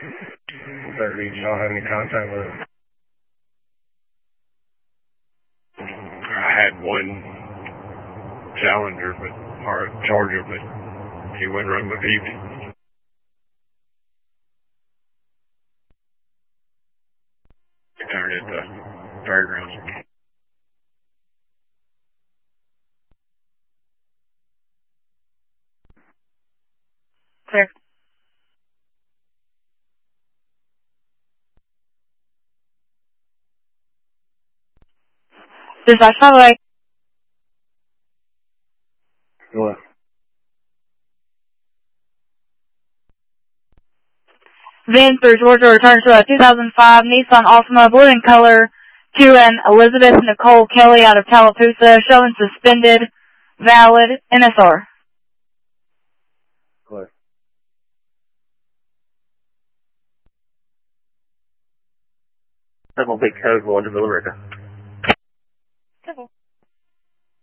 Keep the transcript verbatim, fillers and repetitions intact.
That reads, you don't have any contact with him. I had one Challenger, but or Charger, but he wouldn't run with Evie. He turned it to fairgrounds. Clear. Dispatch, by the way. What? Van through Georgia returns to a two thousand five Nissan Altima, blue in color, to an Elizabeth Nicole Kelly out of Tallapoosa, showing suspended, valid, N S R. Clear. That will be code one to Villa Rica.